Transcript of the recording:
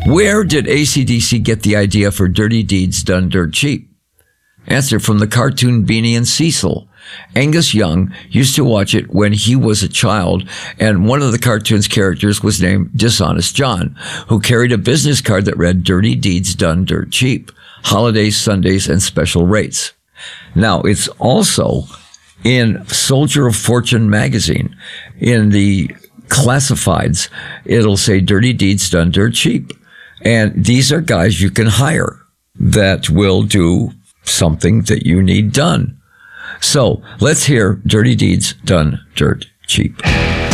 Where did AC/DC get the idea for Dirty Deeds Done Dirt Cheap? Answer: from the cartoon Beanie and Cecil. Angus Young used to watch it when he was a child, and one of the cartoon's characters was named Dishonest John, who carried a business card that read Dirty Deeds Done Dirt Cheap, holidays, Sundays, and special rates. Now, it's also in Soldier of Fortune magazine. In the classifieds, it'll say Dirty Deeds Done Dirt Cheap. And these are guys you can hire that will do something that you need done. So let's hear Dirty Deeds Done Dirt Cheap.